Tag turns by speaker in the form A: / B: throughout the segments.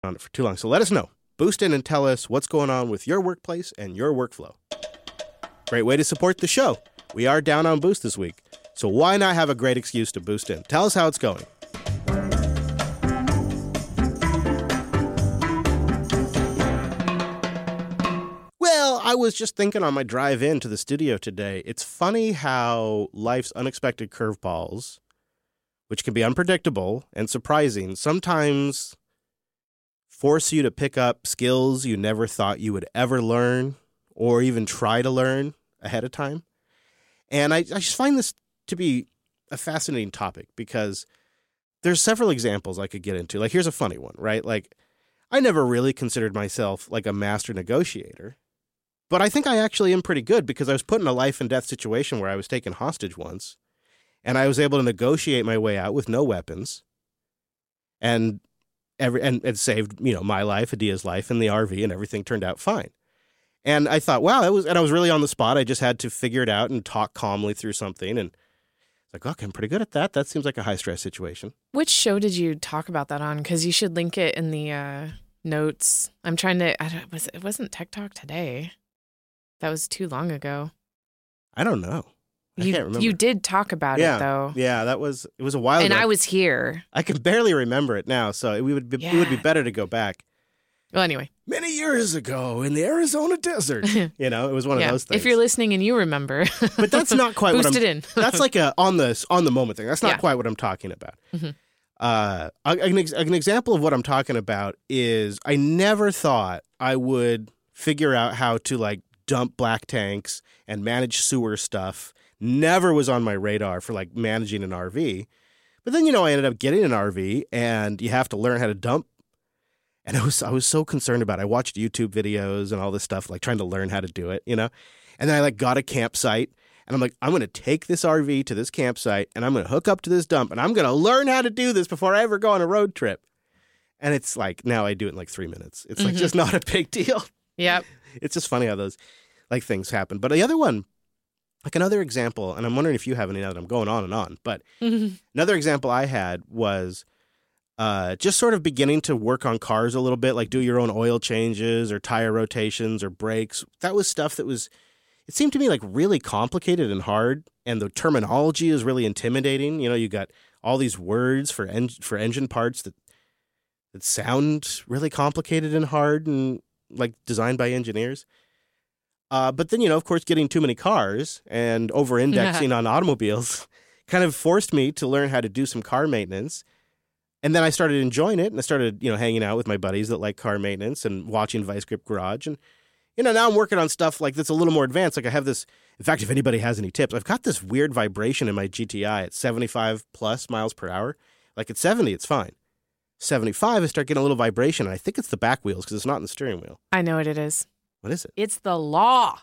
A: on it for too long. So let us know. Boost in and tell us what's going on with your workplace and your workflow. Great way to support the show. We are down on Boost this week, so why not have a great excuse to boost in? Tell us how it's going. Well, I was just thinking on my drive in to the studio today, it's funny how life's unexpected curveballs, which can be unpredictable and surprising, sometimes force you to pick up skills you never thought you would ever learn or even try to learn ahead of time. And I just find this to be a fascinating topic because there's several examples I could get into. Like, here's a funny one, right? Like, I never really considered myself like a master negotiator, but I think I actually am pretty good because I was put in a life and death situation where I was taken hostage once, and I was able to negotiate my way out with no weapons, and it saved, my life, Adia's life, and the RV, and everything turned out fine. And I thought, wow, I was really on the spot. I just had to figure it out and talk calmly through something. And it's like, okay, I'm pretty good at that. That seems like a high stress situation.
B: Which show did you talk about that on? Because you should link it in the notes. I'm trying to. It wasn't Tech Talk Today. That was too long ago.
A: I don't know. I can't remember.
B: You did talk about it though.
A: Yeah, it was a while ago.
B: And I was here.
A: I can barely remember it now, so it would be better to go back.
B: Well, anyway.
A: Many years ago in the Arizona desert. It was one of those things.
B: If you're listening and you remember.
A: But that's not quite
B: what I'm... Boost it in.
A: That's like a on the moment thing. That's not quite what I'm talking about. Mm-hmm. An example of what I'm talking about is I never thought I would figure out how to, like, dump black tanks and manage sewer stuff. Never was on my radar for, like, managing an RV. But then, I ended up getting an RV, and you have to learn how to dump. And I was so concerned about it. I watched YouTube videos and all this stuff, like trying to learn how to do it, And then I, like, got a campsite, and I'm like, I'm going to take this RV to this campsite, and I'm going to hook up to this dump, and I'm going to learn how to do this before I ever go on a road trip. And it's like, now I do it in like 3 minutes. It's like just not a big deal.
B: Yep.
A: It's just funny how those, like, things happen. But the other one, like another example, and I'm wondering if you have any now that I'm going on and on, but another example I had was just sort of beginning to work on cars a little bit, like do your own oil changes or tire rotations or brakes. That was stuff that it seemed to me like really complicated and hard, and the terminology is really intimidating. You got all these words for engine parts that sound really complicated and hard and like designed by engineers. But then, of course, getting too many cars and over-indexing on automobiles kind of forced me to learn how to do some car maintenance. And then I started enjoying it, and I started, hanging out with my buddies that like car maintenance and watching Vice Grip Garage. And, now I'm working on stuff like that's a little more advanced. Like I have this, in fact, if anybody has any tips, I've got this weird vibration in my GTI at 75 plus miles per hour. Like at 70, it's fine. 75, I start getting a little vibration, and I think it's the back wheels because it's not in the steering wheel.
B: I know what it is.
A: What is it?
B: It's the law.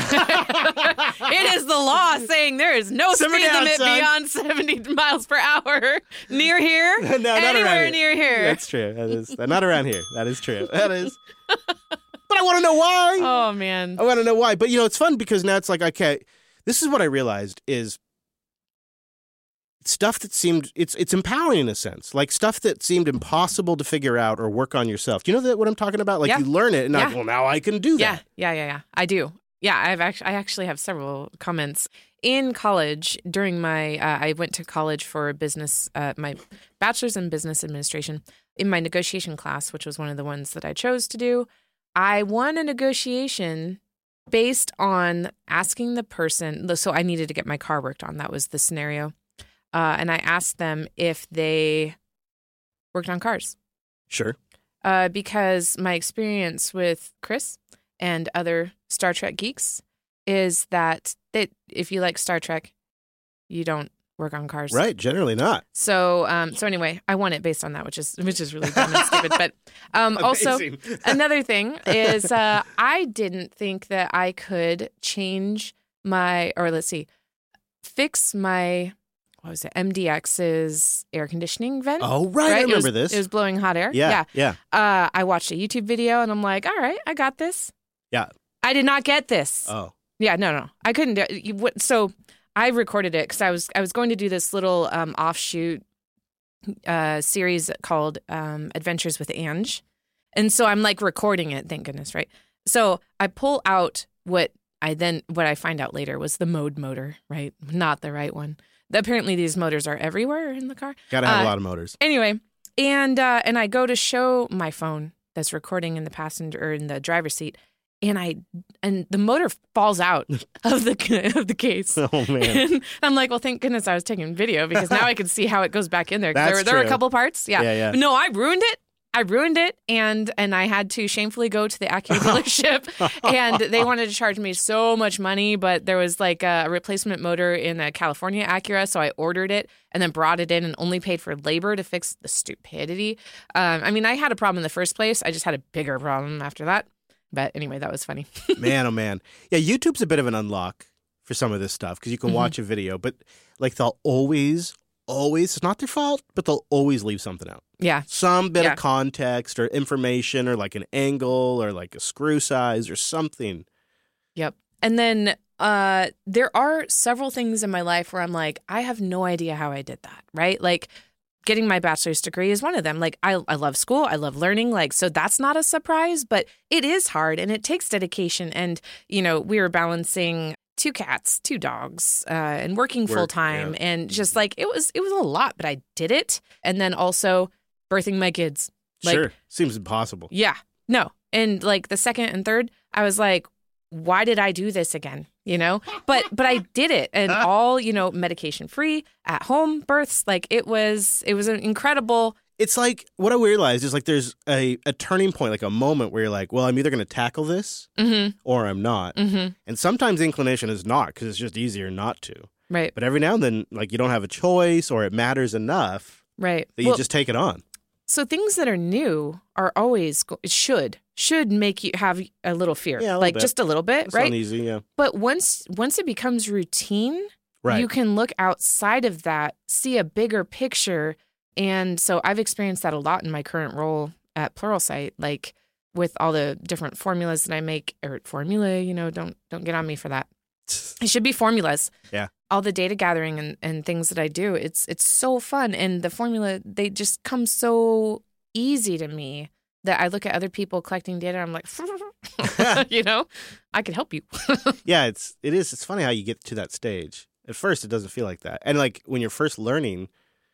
B: It is the law saying there is no speed limit beyond 70 miles per hour near here, anywhere near here.
A: That's true. That is not around here. That is true. That is. But I want to know why.
B: Oh, man.
A: I want to know why. But, it's fun because now it's like, okay, this is what I realized is stuff that seemed, it's empowering in a sense, like stuff that seemed impossible to figure out or work on yourself. Do you know what I'm talking about? Like you learn it and like, well, now I can do that.
B: Yeah. I do. Yeah, I actually have several comments. In college, during my, I went to college for business, my bachelor's in business administration. In my negotiation class, which was one of the ones that I chose to do, I won a negotiation based on asking the person. So I needed to get my car worked on. That was the scenario. And I asked them if they worked on cars.
A: Sure.
B: Because my experience with Chris and other Star Trek geeks is that if you like Star Trek, you don't work on cars.
A: Right, generally not.
B: So anyway, I won it based on that, which is really dumb and stupid. But also another thing is I didn't think that I could fix my MDX's air conditioning vent.
A: Oh, right. I remember this.
B: It was blowing hot air.
A: Yeah.
B: I watched a YouTube video and I'm like, all right, I got this.
A: Yeah.
B: I did not get this.
A: Oh.
B: Yeah, no. I couldn't do it. So I recorded it because I was going to do this little offshoot series called Adventures with Ange. And so I'm like recording it, thank goodness, right? So I pull out what I find out later was the mode motor, right? Not the right one. Apparently these motors are everywhere in the car.
A: Gotta have a lot of motors.
B: Anyway, and I go to show my phone that's recording in the passenger or in the driver's seat, and the motor falls out of the case.
A: Oh man!
B: And I'm like, well, thank goodness I was taking video because now I can see how it goes back in there.
A: That's
B: There were a
A: true.
B: couple parts. Yeah.
A: Yeah.
B: No, I ruined it, and I had to shamefully go to the Acura dealership, and they wanted to charge me so much money, but there was like a replacement motor in a California Acura, so I ordered it and then brought it in and only paid for labor to fix the stupidity. I mean, I had a problem in the first place. I just had a bigger problem after that. But anyway, that was funny.
A: Man, oh man. Yeah, YouTube's a bit of an unlock for some of this stuff because you can watch a video, but like they'll always, it's not their fault, but they'll always leave something out.
B: Yeah.
A: Some bit of context or information or like an angle or like a screw size or something.
B: Yep. And then there are several things in my life where I'm like, I have no idea how I did that, right? Like getting my bachelor's degree is one of them. Like I love school. I love learning. Like, so that's not a surprise, but it is hard and it takes dedication. And, you know, we were balancing 2 cats, 2 dogs, and working full time. Yeah. And just like, it was a lot, but I did it. And then also birthing my kids. Like,
A: sure. Seems impossible.
B: Yeah. No. And like the second and third, I was like, why did I do this again? You know, but I did it, and all, you know, medication free at home births. Like it was an incredible.
A: It's like what I realized is like there's a turning point, like a moment where you're like, well, I'm either going to tackle this or I'm not. Mm-hmm. And sometimes the inclination is not because it's just easier not to.
B: Right.
A: But every now and then, like you don't have a choice or it matters enough.
B: Right.
A: That you just take it on.
B: So things that are new are always should make you have a little fear, like bit. Just a little bit,
A: it's
B: right?
A: Uneasy, yeah.
B: But once it becomes routine,
A: right.
B: you can look outside of that, see a bigger picture, and so I've experienced that a lot in my current role at Pluralsight, like with all the different formulas that I make or formulae. You know, don't get on me for that. It should be formulas.
A: Yeah.
B: All the data gathering and things that I do, it's so fun. And the formula, they just come so easy to me that I look at other people collecting data. I'm like, you know, I can help you.
A: Yeah, it's funny how you get to that stage. At first, it doesn't feel like that. And like when you're first learning,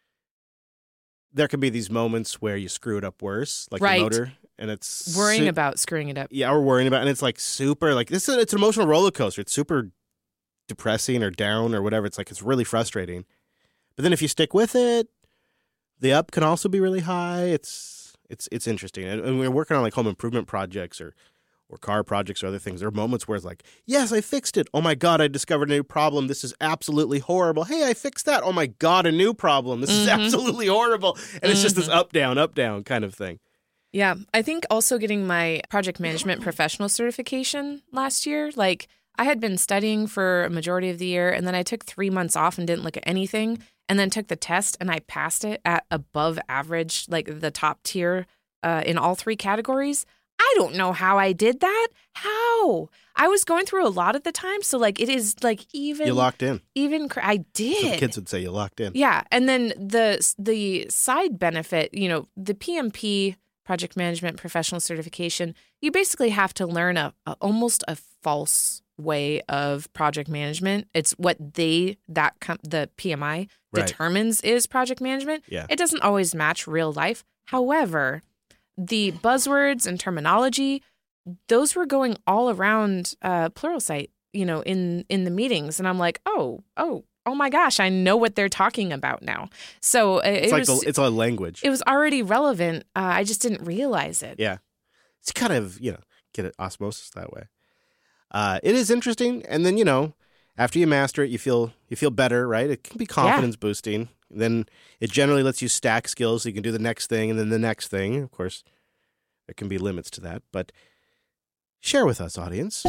A: there can be these moments where you screw it up worse, like the motor. And it's
B: worrying about screwing it up.
A: Yeah, we're worrying about, and it's like super, like it's an emotional roller coaster. It's super depressing or down or whatever. It's like it's really frustrating. But then if you stick with it, the up can also be really high. It's interesting. And we're working on like home improvement projects or car projects or other things. There are moments where it's like, yes, I fixed it. Oh my God, I discovered a new problem. This is absolutely horrible. Hey, I fixed that. Oh my God, a new problem. This is absolutely horrible. And it's just this up, down kind of thing.
B: Yeah. I think also getting my project management professional certification last year, like I had been studying for a majority of the year, and then I took 3 months off and didn't look at anything, and then took the test, and I passed it at above average, like the top tier in all 3 categories. I don't know how I did that. How? I was going through a lot at the time, so like it is like even
A: you locked in.
B: I did.
A: That's what the kids would say. You locked in.
B: Yeah, and then the side benefit, you know, the PMP project management professional certification, you basically have to learn almost a false way of project management. It's what the PMI determines is project management.
A: Yeah.
B: It doesn't always match real life. However, the buzzwords and terminology, those were going all around Pluralsight, you know, in the meetings, and I'm like, oh my gosh, I know what they're talking about now. So it's
A: a language.
B: It was already relevant. I just didn't realize it.
A: Yeah, it's kind of, you know, get it osmosis that way. It is interesting, and then, you know, after you master it, you feel better, right? It can be confidence boosting. Then it generally lets you stack skills so you can do the next thing and then the next thing. Of course, there can be limits to that, but share with us, audience.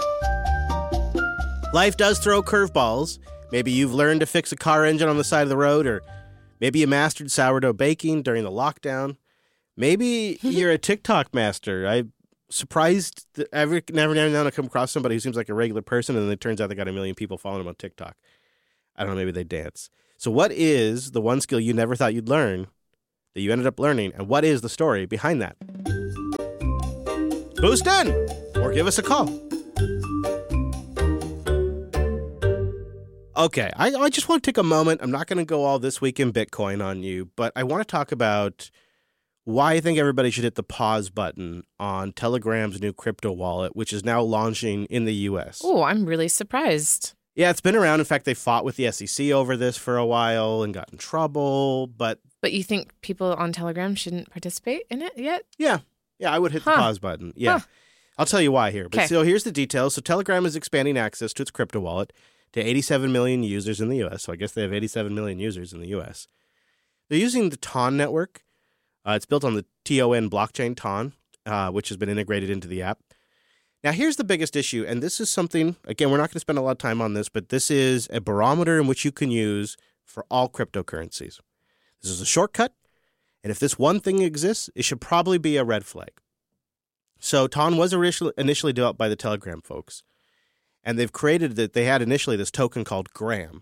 A: Life does throw curveballs. Maybe you've learned to fix a car engine on the side of the road, or maybe you mastered sourdough baking during the lockdown. Maybe you're a TikTok master. I'm surprised that every now and then I come across somebody who seems like a regular person, and then it turns out they got 1 million people following them on TikTok. I don't know, maybe they dance. So what is the one skill you never thought you'd learn that you ended up learning, and what is the story behind that? Boost in or give us a call. Okay, I just want to take a moment. I'm not going to go all this week in Bitcoin on you, but I want to talk about why I think everybody should hit the pause button on Telegram's new crypto wallet, which is now launching in the U.S.
B: Oh, I'm really surprised.
A: Yeah, it's been around. In fact, they fought with the SEC over this for a while and got in trouble, but
B: you think people on Telegram shouldn't participate in it yet?
A: Yeah, I would hit the pause button. Yeah. I'll tell you why here. But so here's the details. So Telegram is expanding access to its crypto wallet to 87 million users in the U.S. So I guess they have 87 million users in the U.S. They're using the TON network. It's built on the TON blockchain, TON, which has been integrated into the app. Now, here's the biggest issue, and this is something, again, we're not going to spend a lot of time on this, but this is a barometer in which you can use for all cryptocurrencies. This is a shortcut, and if this one thing exists, it should probably be a red flag. So TON was initially developed by the Telegram folks, and they've created that. They had initially this token called Gram,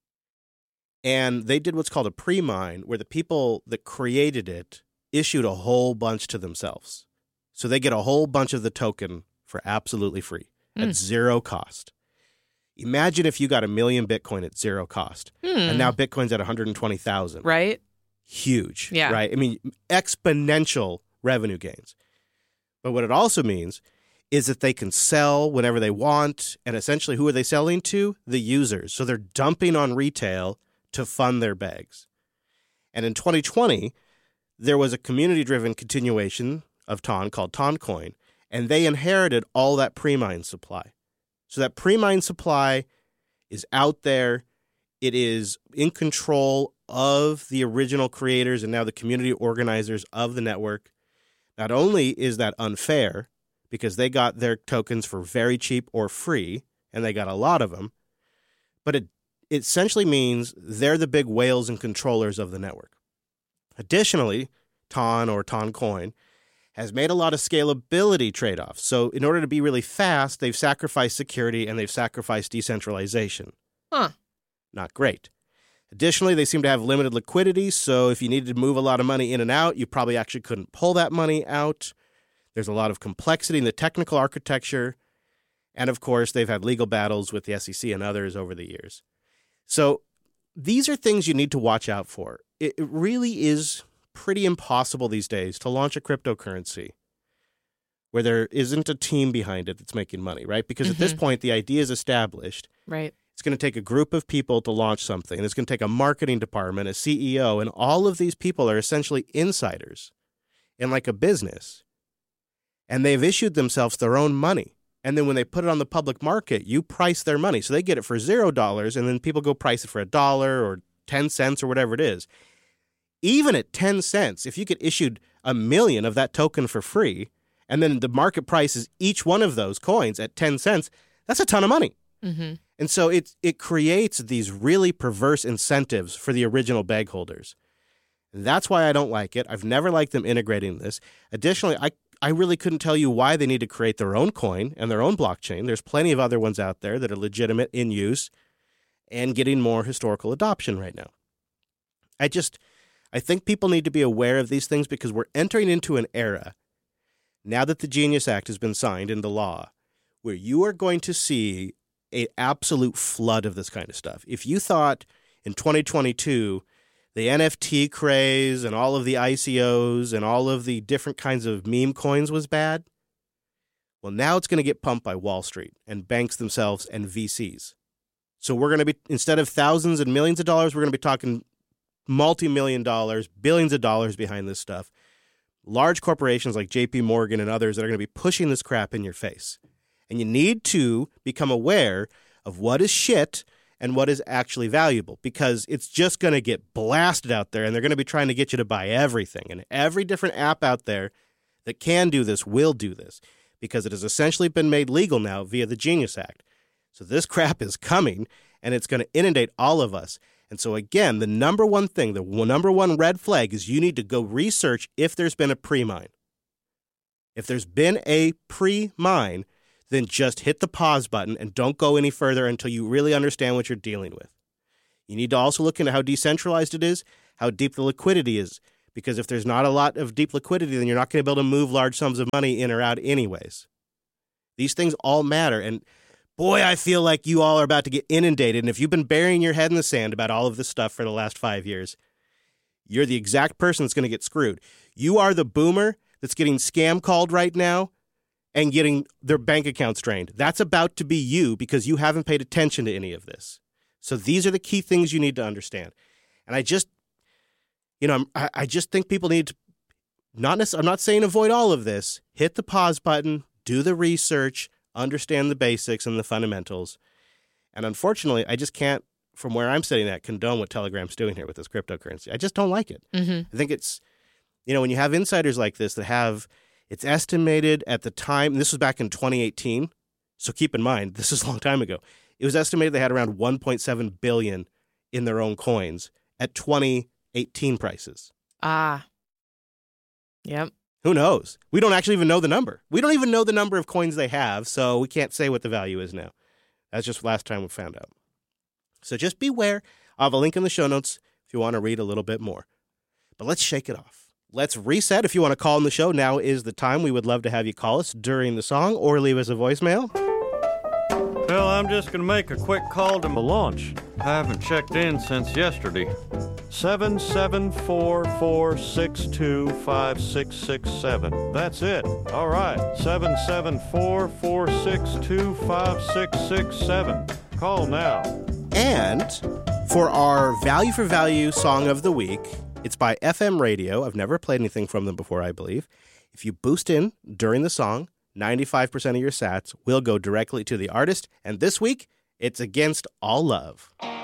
A: and they did what's called a pre-mine, where the people that created it issued a whole bunch to themselves. So they get a whole bunch of the token for absolutely free at zero cost. Imagine if you got 1 million Bitcoin at zero cost, and now Bitcoin's at 120,000.
B: Right?
A: Huge.
B: Yeah.
A: Right? I mean, exponential revenue gains. But what it also means is that they can sell whenever they want, and essentially who are they selling to? The users. So they're dumping on retail to fund their bags. And in 2020, there was a community-driven continuation of TON called TONcoin, and they inherited all that pre-mine supply. So that pre-mine supply is out there. It is in control of the original creators and now the community organizers of the network. Not only is that unfair, because they got their tokens for very cheap or free, and they got a lot of them, but it essentially means they're the big whales and controllers of the network. Additionally, TON or TONcoin has made a lot of scalability trade-offs. So in order to be really fast, they've sacrificed security and they've sacrificed decentralization. Not great. Additionally, they seem to have limited liquidity, so if you needed to move a lot of money in and out, you probably actually couldn't pull that money out. There's a lot of complexity in the technical architecture. And of course, they've had legal battles with the SEC and others over the years. So these are things you need to watch out for. It really is pretty impossible these days to launch a cryptocurrency where there isn't a team behind it that's making money, right? Because at this point, the idea is established.
B: Right.
A: It's going to take a group of people to launch something. And it's going to take a marketing department, a CEO, and all of these people are essentially insiders in like a business. And they've issued themselves their own money. And then when they put it on the public market, you price their money. So they get it for $0, and then people go price it for $1 or 10 cents or whatever it is. Even at 10 cents, if you get issued 1 million of that token for free, and then the market price is each one of those coins at 10 cents, that's a ton of money. And so it creates these really perverse incentives for the original bag holders. That's why I don't like it. I've never liked them integrating this. Additionally, I really couldn't tell you why they need to create their own coin and their own blockchain. There's plenty of other ones out there that are legitimate in use and getting more historical adoption right now. I think people need to be aware of these things because we're entering into an era, now that the Genius Act has been signed into law, where you are going to see an absolute flood of this kind of stuff. If you thought in 2022 the NFT craze and all of the ICOs and all of the different kinds of meme coins was bad, well, now it's going to get pumped by Wall Street and banks themselves and VCs. So we're going to be, instead of thousands and millions of dollars, we're going to be talking multi-million dollars, billions of dollars behind this stuff. Large corporations like JP Morgan and others that are going to be pushing this crap in your face. And you need to become aware of what is shit and what is actually valuable, because it's just going to get blasted out there, and they're going to be trying to get you to buy everything. And every different app out there that can do this will do this, because it has essentially been made legal now via the Genius Act. So this crap is coming, and it's going to inundate all of us. And so again, the number one thing, the number one red flag is you need to go research if there's been a pre-mine. If there's been a pre-mine, then just hit the pause button and don't go any further until you really understand what you're dealing with. You need to also look into how decentralized it is, how deep the liquidity is, Because if there's not a lot of deep liquidity, then you're not going to be able to move large sums of money in or out anyways. These things all matter. And boy, I feel like you all are about to get inundated. And if you've been burying your head in the sand about all of this stuff for the last 5 years, you're the exact person that's going to get screwed. You are the boomer that's getting scam called right now and getting their bank accounts drained. That's about to be you because you haven't paid attention to any of this. So these are the key things you need to understand. And I just think people need to, I'm not saying avoid all of this. Hit the pause button, do the research, understand the basics and the fundamentals. And unfortunately, I just can't, from where I'm sitting at, condone what Telegram's doing here with this cryptocurrency. I just don't like it. I think it's, when you have insiders like this that have, it's estimated at the time, and this was back in 2018, so keep in mind, this is a long time ago. It was estimated they had around 1.7 billion in their own coins at 2018 prices.
B: Yep.
A: Who knows? We don't actually even know the number. We don't even know the number of coins they have, so we can't say what the value is now. That's just last time we found out. So just beware. I'll have a link in the show notes if you want to read a little bit more. But let's shake it off. Let's reset. If you want to call in the show, now is the time. We would love to have you call us during the song or leave us a voicemail.
C: Well, I'm just going to make a quick call to the launch. I haven't checked in since yesterday. 774-462-5667. That's it. All right. 774-462-5667. Call now.
A: And for our value for value song of the week, it's by FM Radio. I've never played anything from them before, I believe. If you boost in during the song, 95% of your sats will go directly to the artist. And this week, it's Against All Love.